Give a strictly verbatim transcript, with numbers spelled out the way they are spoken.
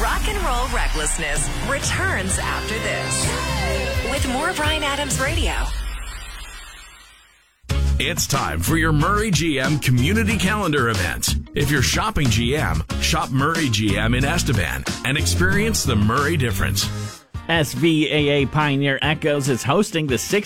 Rock and Roll Recklessness returns after this with more Bryan Adams Radio. It's time for your Murray G M community calendar events. If you're shopping G M, shop Murray G M in Estevan and experience the Murray difference. S V A A Pioneer Echoes is hosting the sixth